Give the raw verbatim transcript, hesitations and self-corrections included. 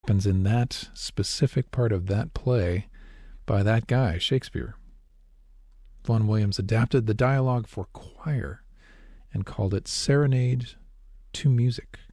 happens in that specific part of that play by that guy, Shakespeare. Vaughan Williams adapted the dialogue for choir and called it Serenade to Music.